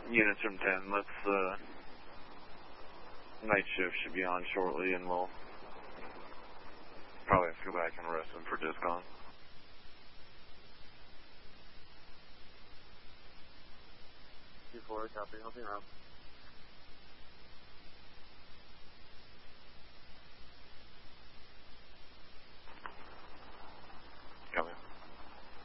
Units from 10, night shift should be on shortly, and we'll probably have to go back and arrest them for discon. 2-4, copy, helping out.